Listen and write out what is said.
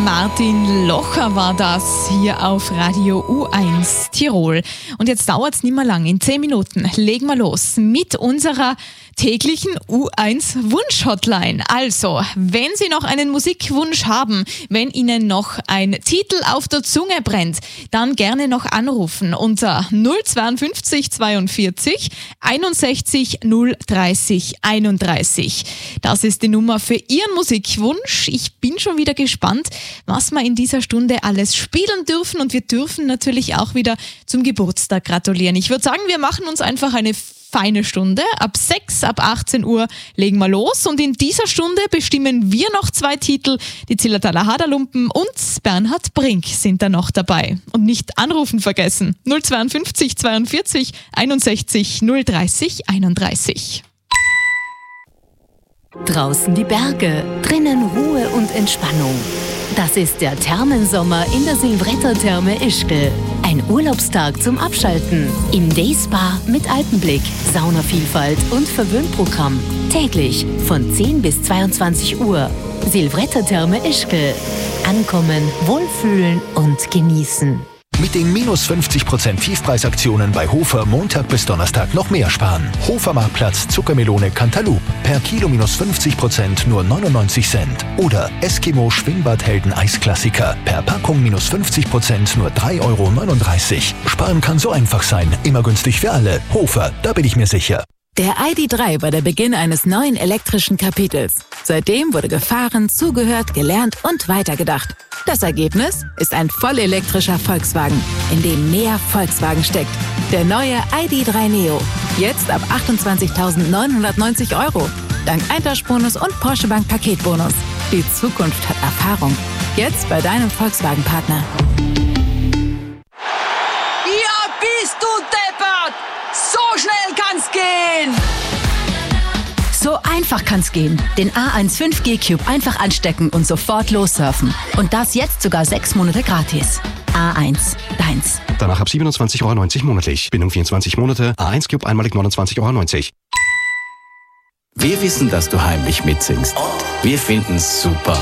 Martin Locher war das hier auf Radio U1 Tirol. Und jetzt dauert es nicht mehr lang. In 10 Minuten legen wir los mit unserer täglichen U1 Wunsch-Hotline. Also, wenn Sie noch einen Musikwunsch haben, wenn Ihnen noch ein Titel auf der Zunge brennt, dann gerne noch anrufen unter 052 42 61 030 31. Das ist die Nummer für Ihren Musikwunsch. Ich bin schon wieder gespannt, was wir in dieser Stunde alles spielen dürfen, und wir dürfen natürlich auch wieder zum Geburtstag gratulieren. Ich würde sagen, wir machen uns einfach eine feine Stunde. Ab 6, ab 18 Uhr legen wir los, und in dieser Stunde bestimmen wir noch 2 Titel. Die Zillertaler Haderlumpen und Bernhard Brink sind da noch dabei. Und nicht anrufen vergessen. 052 42 61 030 31. Draußen die Berge, drinnen Ruhe und Entspannung. Das ist der Thermensommer in der Silvretter Therme Ischgl. Ein Urlaubstag zum Abschalten. Im Dayspa mit Alpenblick, Saunavielfalt und Verwöhnprogramm. Täglich von 10 bis 22 Uhr. Silvretter Therme Ischgl. Ankommen, wohlfühlen und genießen. Mit den minus 50% Tiefpreisaktionen bei Hofer Montag bis Donnerstag noch mehr sparen. Hofer Marktplatz Zuckermelone Cantaloupe. Per Kilo minus 50% nur 99 Cent. Oder Eskimo Schwingbadhelden Eisklassiker. Per Packung minus 50% nur 3,39 Euro. Sparen kann so einfach sein. Immer günstig für alle. Hofer, da bin ich mir sicher. Der ID.3 war der Beginn eines neuen elektrischen Kapitels. Seitdem wurde gefahren, zugehört, gelernt und weitergedacht. Das Ergebnis ist ein vollelektrischer Volkswagen, in dem mehr Volkswagen steckt. Der neue ID.3 Neo. Jetzt ab 28.990 Euro. Dank Eintauschbonus und Porsche Bank Paketbonus. Die Zukunft hat Erfahrung. Jetzt bei deinem Volkswagen-Partner. Ja, bist du deppert! So schnell kann's gehen! So einfach kann's gehen. Den A1 5G Cube einfach anstecken und sofort lossurfen. Und das jetzt sogar 6 Monate gratis. A1, deins. Danach ab 27,90 Euro monatlich. Bindung 24 Monate. A1 Cube einmalig 29,90 Euro. Wir wissen, dass du heimlich mitsingst. Und wir finden's super.